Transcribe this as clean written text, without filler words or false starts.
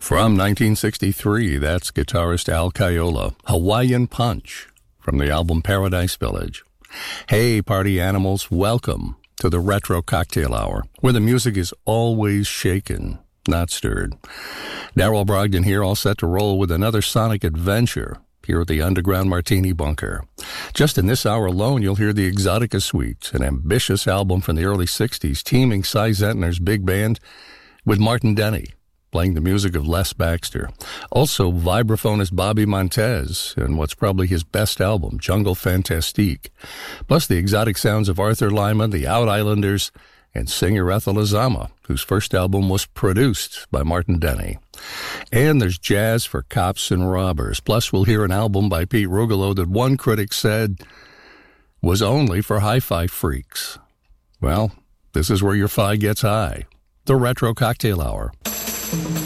From 1963, that's guitarist Al Caiola, Hawaiian Punch, from the album Paradise Village. Hey, party animals, welcome to the Retro Cocktail Hour, where the music is always shaken, not stirred. Darryl Brogdon here, all set to roll with another sonic adventure here at the Underground Martini Bunker. Just in this hour alone, you'll hear the Exotica Suite, an ambitious album from the early 60s, teaming Cy Zentner's big band with Martin Denny, playing the music of Les Baxter. Also, vibraphonist Bobby Montez, and what's probably his best album, Jungle Fantastique. Plus the exotic sounds of Arthur Lyman, the Out Islanders, and singer Ethel Azama, whose first album was produced by Martin Denny. And there's jazz for cops and robbers. Plus, we'll hear an album by Pete Rugolo that one critic said was only for hi-fi freaks. Well, this is where your fi gets high. The Retro Cocktail Hour.